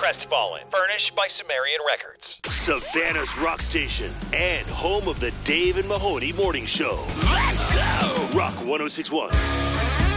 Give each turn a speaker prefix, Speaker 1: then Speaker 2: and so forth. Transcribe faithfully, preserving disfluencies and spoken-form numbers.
Speaker 1: Crestfallen. Furnished by Sumerian Records.
Speaker 2: Savannah's rock station and home of the Dave and Mahoney Morning Show.
Speaker 3: Let's go!
Speaker 2: Rock one oh six point one.